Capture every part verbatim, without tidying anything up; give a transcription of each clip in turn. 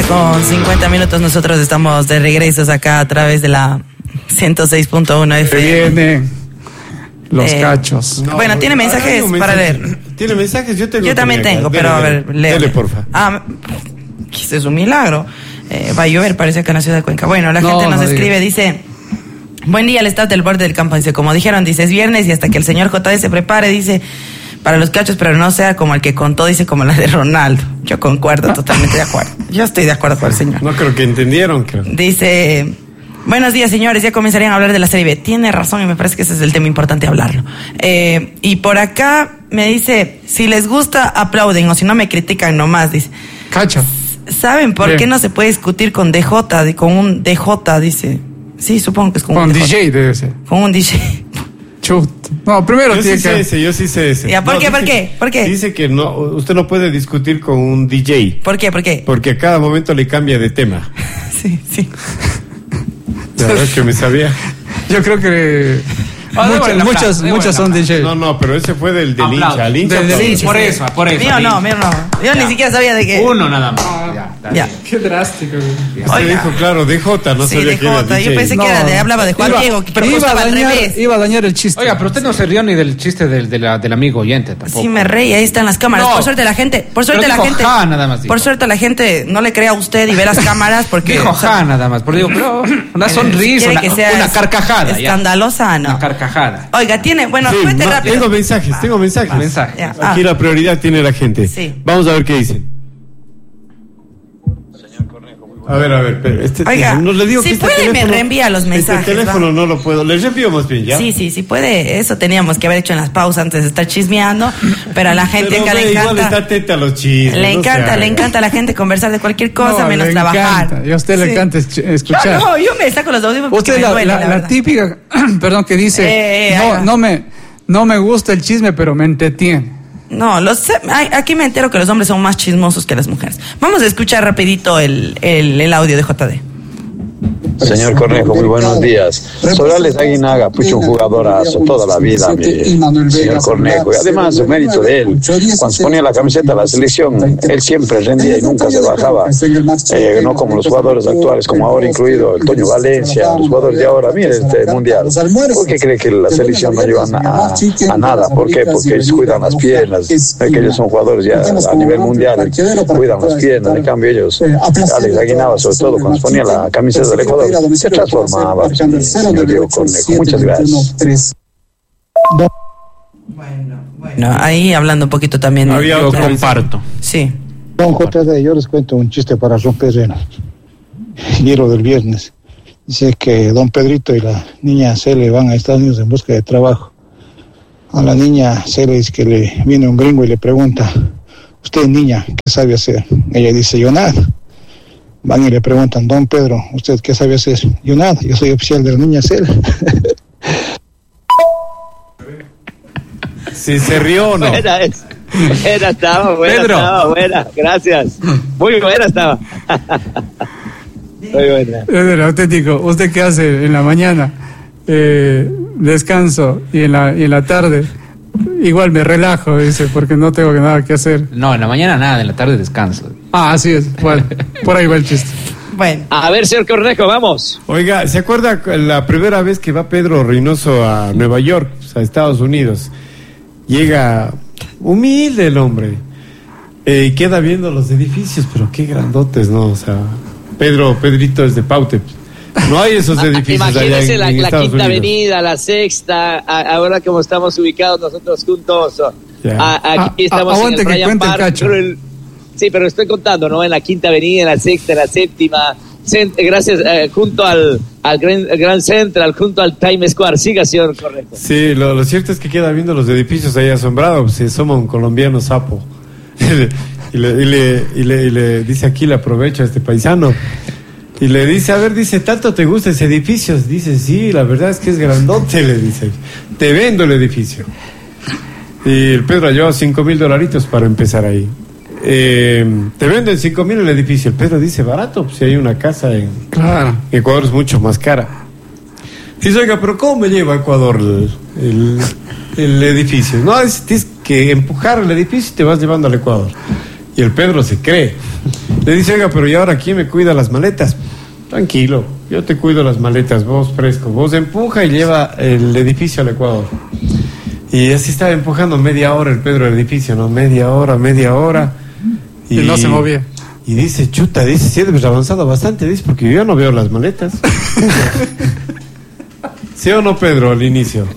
con cincuenta minutos. Nosotros estamos de regresos acá a través de la ciento seis punto uno F M. Vienen los eh, cachos. No, bueno, tiene mensajes un para mensaje. leer. Tiene mensajes, yo tengo. Yo también tengo, dele, pero dele, a ver, leo. Dele, porfa. Ah, este es un milagro. Eh, va a llover, parece acá en la ciudad de Cuenca. Bueno, la no, gente nos no escribe, dice: buen día al staff del borde del campo. Dice, como dijeron, dice, es viernes y hasta que el señor J D se prepare, dice, para los cachos, pero no sea como el que contó, dice, como la de Ronaldo. Yo concuerdo, totalmente de acuerdo. Yo estoy de acuerdo con el señor. No creo que entendieron. Creo. Dice, buenos días, señores, ya comenzarían a hablar de la Serie B. Tiene razón y me parece que ese es el tema importante hablarlo. Eh, y por acá me dice, si les gusta, aplauden, o si no me critican nomás, dice. Cacho. ¿Saben por Bien. qué no se puede discutir con D J, con un D J, dice? Sí, supongo que es con, con un D J. D J debe ser. Con un D J. Chut. No, primero yo tiene sí que... sé ese, yo sí sé ese. ¿Ya, ¿Por no, qué, dice, por qué, por qué? Dice que no, usted no puede discutir con un D J. ¿Por qué, por qué? Porque a cada momento le cambia de tema. Sí, sí. La verdad es que me sabía. Yo creo que... Oh, muchas, buena muchas, plata, muchas son D J. No, no, pero ese fue del, del hincha. Al hincha. Del, del sí, hincha. por eso, por eso. Mío no, mío no. Yo ya. ni siquiera sabía de qué. Uno nada más. Ah, ya, ya. Qué drástico. Usted dijo, claro, D J, no sí, sabía D J. que era D J. Yo pensé no, que era de, hablaba de Juan iba, Diego, que pero iba a, dañar, al revés. iba a dañar el chiste. Oiga, pero usted no se rió ni del chiste del, de la, del amigo oyente tampoco. Sí, me reí, ahí están las cámaras. No. Por suerte la gente, por suerte Pero la dijo gente. ja, nada más dijo. Por suerte la gente no le crea a usted y ve las cámaras porque. Dijo ja nada más. Pero digo, pero una sonrisa, quiere una, que sea una carcajada. escandalosa, no. Una carcajada. Oiga, tiene, bueno, Sí, cuente no, rápido. tengo mensajes, tengo mensajes. Ah, mensajes. Ya, Aquí ah. la prioridad tiene la gente. Sí. Vamos a ver qué dicen. A ver, a ver, pero este Oiga, no le digo si que este puede, me teléfono- reenvía los mensajes, Este teléfono va. no lo puedo. Les reenvío más bien, ¿ya? Sí, sí, sí puede. Eso teníamos que haber hecho en las pausas antes de estar chismeando. Pero a la gente Pero acá ve, le igual encanta. está atenta a los chismes. Le no encanta, se le haga. encanta a la gente conversar de cualquier cosa No, menos le trabajar. encanta. Y a usted le Sí. encanta es- escuchar. No, no, yo me saco los audífonos porque Usted me la, duele, la, la la verdad. típica, perdón, que dice, Eh, eh, ahí va. no, no me, no me gusta el chisme, pero me entretiene. No, los, ay, aquí me entero que los hombres son más chismosos que las mujeres. Vamos a escuchar rapidito el, el, el audio de J D. Señor Cornejo, muy buenos días. Solales Aguinaga, pucho un jugadorazo toda la vida, mi señor Cornejo. Y además, el mérito de él, cuando se ponía la camiseta de la selección, él siempre rendía y nunca se bajaba. Eh, no como los jugadores actuales, como ahora incluido el Toño Valencia, los jugadores de ahora. Mire este mundial. ¿Por qué cree que la selección no lleva a, a nada? ¿Por qué? Porque ellos cuidan las piernas. Es que ellos son jugadores ya a nivel mundial, cuidan las piernas. En cambio, ellos, Alex Aguinaga, sobre todo cuando se ponía la camiseta del Ecuador, se transformaba, señor Diego Cornejo. Muchas gracias. Bueno, bueno, ahí hablando un poquito también. Había Yo otro comparto. Sí. Don J D, yo les cuento un chiste para romper el hielo del viernes. Dice que don Pedrito y la niña Cele van a Estados Unidos en busca de trabajo. A la niña Cele dice que le viene un gringo y le pregunta, usted niña, ¿qué sabe hacer? Ella dice, yo nada. Van y le preguntan, don Pedro, ¿usted qué sabe hacer? Yo nada, yo soy oficial de la niña Cele. Si se rió o no. Buena, es, buena estaba, buena Pedro. estaba, buena, gracias. Muy buena estaba. Muy buena. Es el auténtico. ¿Usted qué hace en la mañana? Eh, descanso y en la, y en la tarde igual me relajo, dice, porque no tengo nada que hacer. No, en la mañana nada, en la tarde descanso. Ah, así es. Bueno, por ahí va el chiste. Bueno. A ver, señor Cornejo, vamos. Oiga, ¿se acuerda la primera vez que va Pedro Reynoso a Nueva York, a Estados Unidos? Llega humilde el hombre eh, y queda viendo los edificios, pero qué grandotes, ¿no? O sea, Pedro, Pedrito es de Paute. No hay esos edificios allá Imagínese en, la, en la Estados Quinta Unidos. Avenida, la Sexta, a- ahora como estamos ubicados nosotros juntos, Ya. a- aquí Ah, estamos ah, en aguante el que Bryant cuente el Park, cacho. pero el- sí, pero estoy contando, ¿no? En la Quinta Avenida, en la Sexta, en la Séptima, cent- gracias, eh, junto al, al Grand, Grand Central, junto al Times Square. Siga, señor Cornejo. Sí, lo, lo cierto es que queda viendo los edificios ahí asombrado, pues si somos un colombiano sapo. y, le, y, le, y, le, y le dice aquí, le aprovecha a este paisano. Y le dice, a ver, dice, ¿tanto te gusta ese edificio? Dice, sí, la verdad es que es grandote, le dice. Te vendo el edificio. Y el Pedro lleva cinco mil dolaritos para empezar ahí. Eh, te venden cinco mil el edificio. El Pedro dice, barato, pues si hay una casa en Claro. Ecuador es mucho más cara. Dice, oiga, pero ¿cómo me lleva a Ecuador el, el, el edificio? No, es, tienes que empujar el edificio y te vas llevando al Ecuador. Y el Pedro se cree. Le dice, oiga, pero ¿y ahora quién me cuida las maletas? Tranquilo, yo te cuido las maletas, vos fresco, vos empuja y lleva el edificio al Ecuador. Y así estaba empujando media hora el Pedro el edificio, ¿no? Media hora, media hora. Y, y no se movía. Y dice, chuta, dice, sí, hemos avanzado bastante, dice, porque yo no veo las maletas. ¿Sí o no, Pedro, al inicio?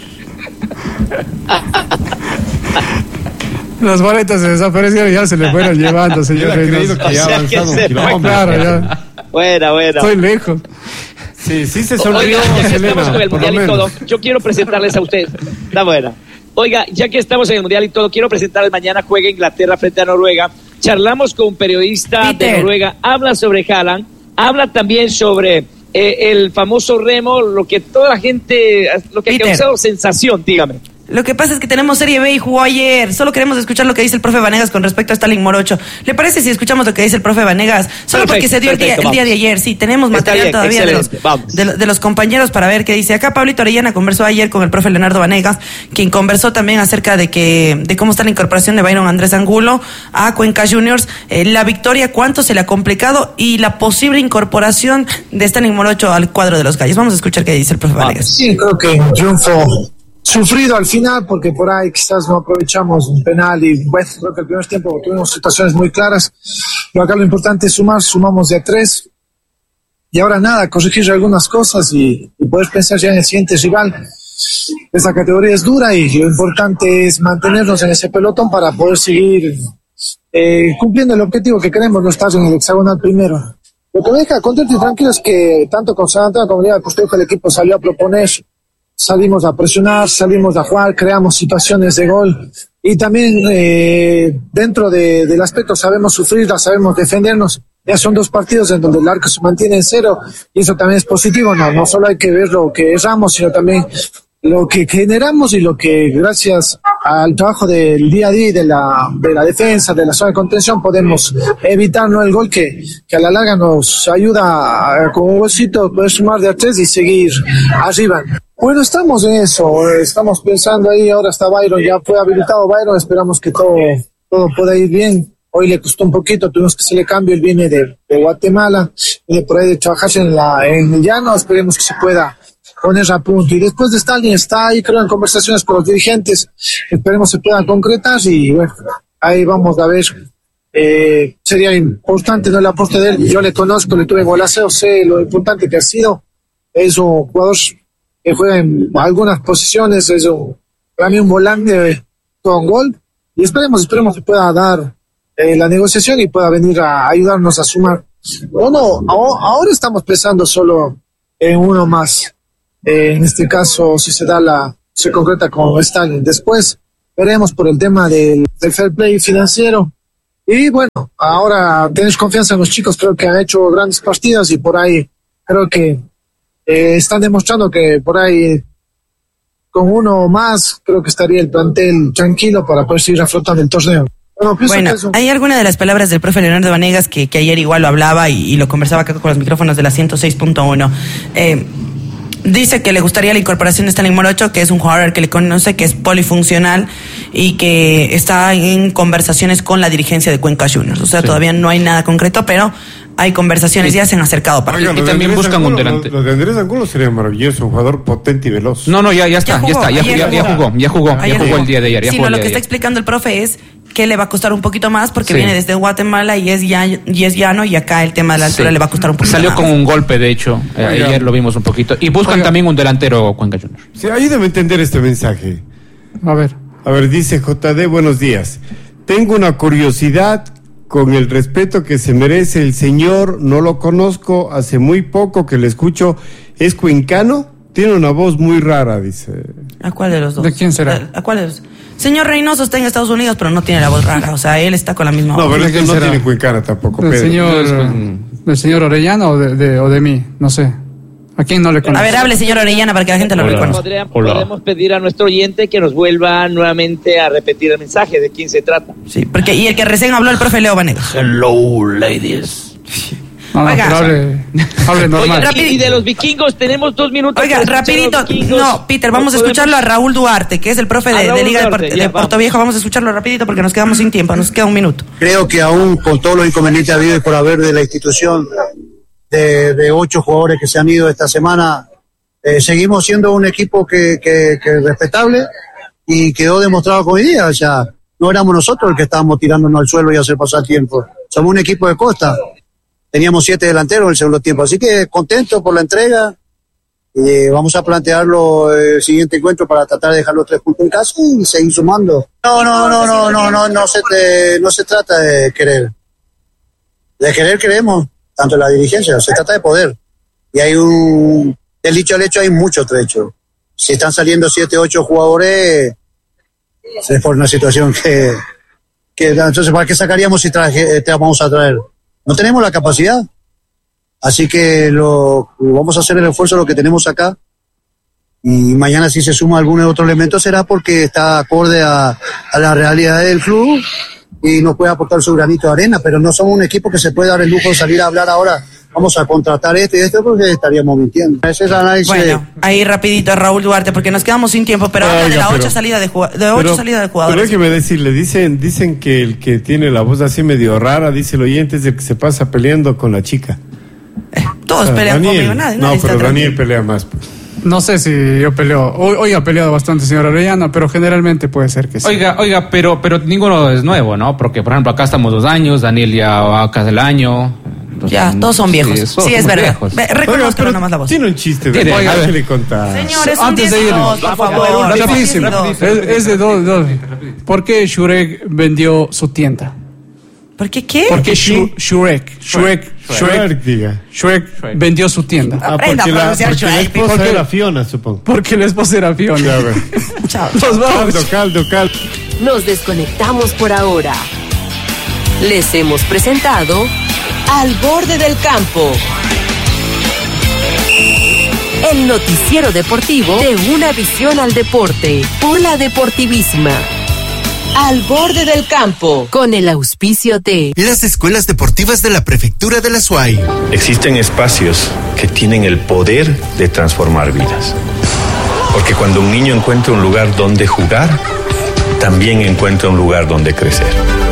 Las maletas se desaparecieron y ya se le fueron llevando, señor Reynoso. Que ya o sea, avanzado un kilómetro. Claro, ya. Buena, buena. Estoy lejos. Sí, sí se sonrió, Oiga, ya que estamos con el por mundial lo y todo, menos. yo quiero presentarles a ustedes. Está buena. Oiga, ya que estamos en el mundial y todo, quiero presentarles mañana juega Inglaterra frente a Noruega. Charlamos con un periodista Peter. de Noruega, habla sobre Haaland, habla también sobre eh, el famoso remo, lo que toda la gente, lo que Peter. ha causado sensación, dígame. Lo que pasa es que tenemos Serie B y jugó ayer. Solo queremos escuchar lo que dice el profe Vanegas con respecto a Stalin Morocho. ¿Le parece si escuchamos lo que dice el profe Vanegas? Solo Perfecto, porque se dio el día, perfecto, el día de vamos. ayer. Sí, tenemos Está material bien, todavía de los, excelente, vamos. de, lo- de los compañeros para ver qué dice. Acá Pablito Orellana conversó ayer con el profe Leonardo Vanegas, quien conversó también acerca de que de cómo está la incorporación de Byron Andrés Angulo a Cuenca Juniors, eh, la victoria, cuánto se le ha complicado y la posible incorporación de Stalin Morocho al cuadro de los Gallos. Vamos a escuchar qué dice el profe Vanegas. Sí, creo que un triunfo sufrido al final, porque por ahí quizás no aprovechamos un penal y bueno, creo que el primer tiempo tuvimos situaciones muy claras, pero acá lo importante es sumar, sumamos de a tres y ahora nada, corregir algunas cosas y, y poder pensar ya en el siguiente rival. Esta categoría es dura y lo importante es mantenernos en ese pelotón para poder seguir eh, cumpliendo el objetivo que queremos, no estar en el hexagonal primero. Lo que me deja contento y tranquilo es que tanto con San Antonio como Liga de Costejo el equipo salió a proponer, salimos a presionar, salimos a jugar, creamos situaciones de gol y también eh, dentro de, del aspecto sabemos sufrirla, sabemos defendernos. Ya son dos partidos en donde el arco se mantiene en cero y eso también es positivo. No, no solo hay que ver lo que erramos, sino también lo que generamos y lo que gracias al trabajo del día a día y de la, de la defensa, de la zona de contención, podemos evitar, ¿no?, el gol que, que a la larga nos ayuda a, con un golcito poder sumar de a tres y seguir arriba. Bueno, estamos en eso, estamos pensando ahí, ahora está Byron, ya fue habilitado Byron, esperamos que todo, todo pueda ir bien. Hoy le costó un poquito, tuvimos que hacerle cambio, él viene de, de Guatemala, viene por ahí de trabajarse en, la, en el llano, esperemos que se pueda poner a punto. Y después de Stalin está ahí, creo, en conversaciones con los dirigentes, esperemos se puedan concretar y bueno, ahí vamos a ver. Eh, sería importante, ¿no?, el aporte de él. Yo le conozco, le tuve golaceo, sé lo importante que ha sido. Es un jugador que juega en algunas posiciones, es un, para mí un volante con gol. Y esperemos, esperemos que pueda dar eh, la negociación y pueda venir a ayudarnos a sumar. Uno, ahora estamos pensando solo en uno más. Eh, en este caso, si se da la, se concreta con Stalin. Después veremos por el tema del, del fair play financiero. Y bueno, ahora tenés confianza en los chicos, creo que han hecho grandes partidas y por ahí creo que eh, están demostrando que por ahí con uno más creo que estaría el plantel tranquilo para poder seguir afrontando el torneo. Bueno, Bueno, que eso... hay alguna de las palabras del profe Leonardo Vanegas que, que ayer igual lo hablaba y, y lo conversaba acá con los micrófonos de la ciento seis punto uno. Eh, Dice que le gustaría la incorporación de Stalin Morocho, que es un jugador que le conoce, que es polifuncional y que está en conversaciones con la dirigencia de Cuenca Juniors. O sea, sí, todavía no hay nada concreto, pero hay conversaciones, sí, ya se han acercado para Oigan, y también buscan Angulo, un delante. Lo, lo de Andrés Angulo sería maravilloso, un jugador potente y veloz. No, no, ya, ya está, Ya ya, jugó, está, ya, ayer ya, ya jugó. jugó, ya jugó, ya Ayer jugó, jugó. el día de ayer. Ya Sí, jugó no, el lo día que de está ayer. explicando el profe es que le va a costar un poquito más porque Sí. viene desde Guatemala y es, ya, y es llano y acá el tema de la altura Sí. le va a costar un poquito Salió más. con un golpe, de hecho, eh, Oiga. ayer lo vimos un poquito. Y buscan Oiga. también un delantero Cuenca Juniors. Sí, ayúdame a entender este mensaje. A ver. A ver, dice J D, buenos días. Tengo una curiosidad con el respeto que se merece el señor, no lo conozco, hace muy poco que le escucho, ¿es cuencano? Tiene una voz muy rara, dice. ¿A cuál de los dos? ¿De quién será? ¿A, a cuál de los? Señor Reynoso está en Estados Unidos, pero no tiene la voz rara. O sea, él está con la misma No, voz. pero es que ¿quién no será? tiene cuencana tampoco, ¿Del Pedro. señor, Después- del señor Orellana o de, de- o de mí? No sé. ¿A quién no le conozco? A ver, hable, señor Orellana, para que la gente lo Hola. reconozca. Podría- Hola. Podemos pedir a nuestro oyente que nos vuelva nuevamente a repetir el mensaje de quién se trata. Sí, porque, y el que recién habló el profe Leo Vanegas. Hello, ladies. No, no, Oiga, pero hable, hable normal. Oiga, y de los vikingos tenemos dos minutos. Oiga, rapidito, no, Peter, vamos a escucharlo a Raúl Duarte, que es el profe de, de Liga de, Duarte, de Puerto Viejo. Vamos a escucharlo rapidito porque nos quedamos sin tiempo, nos queda un minuto. Creo que aún con todos los inconvenientes habidos por haber de la institución, de, de ocho jugadores que se han ido esta semana, eh, seguimos siendo un equipo que, que, que respetable y quedó demostrado con hoy día. O sea, no éramos nosotros los que estábamos tirándonos al suelo y hacer pasar tiempo. Somos un equipo de costa. Teníamos siete delanteros en el segundo tiempo, así que contento por la entrega. Eh, vamos a plantearlo el siguiente encuentro para tratar de dejar los tres puntos en casa y seguir sumando. No, no, no, no, no, no, no se te, no se trata de querer. De querer queremos, tanto en la dirigencia, se trata de poder. Y hay un, del dicho al hecho hay mucho trecho. Si están saliendo siete, ocho jugadores, es por una situación que, que entonces ¿para qué sacaríamos si traje, te vamos a traer? No tenemos la capacidad, así que lo vamos a hacer el esfuerzo de lo que tenemos acá y mañana si se suma algún otro elemento será porque está acorde a, a la realidad del club y nos puede aportar su granito de arena, pero no somos un equipo que se puede dar el lujo de salir a hablar ahora. Vamos a contratar este y este porque estaríamos mintiendo. Ese es el análisis. Bueno, ahí rapidito a Raúl Duarte porque nos quedamos sin tiempo, pero habla de la ocho salida de, jugad- de, ocho pero, salida de jugadores. Pero déjeme decirle, dicen, dicen que el que tiene la voz así medio rara, dice el oyente, es el que se pasa peleando con la chica. Eh, todos O sea, pelean Daniel, conmigo, nadie, No, nadie pero está Daniel tranquilo. pelea más. Pues. No sé si yo peleo. Hoy, hoy ha peleado bastante, señor Arellano, pero generalmente puede ser que sí. Oiga, oiga, pero, pero ninguno es nuevo, ¿no? Porque, por ejemplo, acá estamos dos años, Daniel ya va casi el año. Entonces, Ya, todos son viejos. Sí, todos es somos verdad. viejos. Ve, reconózcalo nomás la voz. Tiene un chiste, Tiene, de a ver. le contar. Señores, son Antes de diez y irnos, dos, por favor. Rapidísimo. diez y dos. Es, es de dos, dos. ¿Por qué Shurek vendió su tienda? ¿Por qué qué? ¿Por qué Shu- Shurek? Shurek, Shrek, Shurek, diga. Shurek vendió su tienda. Ah, Aprenda porque a la, pronunciar porque la Shrek. esposa Porque- era Fiona, supongo. Porque la esposa era Fiona. Ya, bueno. Chao. Nos vamos. Caldo, caldo, caldo. Nos desconectamos por ahora. Les hemos presentado Al Borde del Campo, el noticiero deportivo de una visión al deporte por la Deportivísima. Al Borde del Campo, con el auspicio de Las escuelas deportivas de la Prefectura de la Suay. Existen espacios que tienen el poder de transformar vidas. Porque cuando un niño encuentra un lugar donde jugar, también encuentra un lugar donde crecer.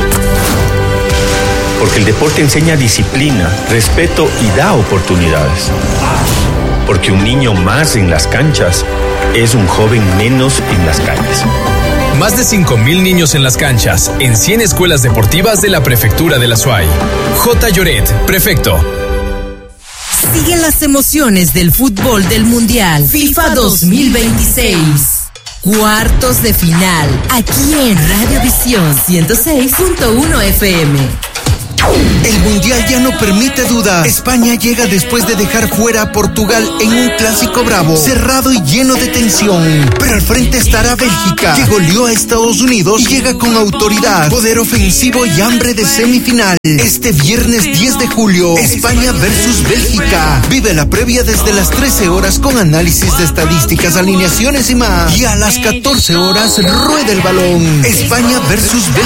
Porque el deporte enseña disciplina, respeto y da oportunidades. Porque un niño más en las canchas es un joven menos en las calles. Más de cinco mil niños en las canchas, en cien escuelas deportivas de la Prefectura de la Suay. J. Lloret, prefecto. Siguen las emociones del fútbol del Mundial FIFA dos mil veintiséis. Cuartos de final, aquí en Radiovisión ciento seis punto uno F M. El Mundial ya no permite duda. España llega después de dejar fuera a Portugal en un clásico bravo, cerrado y lleno de tensión. Pero al frente estará Bélgica, que goleó a Estados Unidos y llega con autoridad, poder ofensivo y hambre de semifinal. Este viernes diez de julio, España versus Bélgica. Vive la previa desde las trece horas con análisis de estadísticas, alineaciones y más. Y a las catorce horas rueda el balón. España versus Bélgica.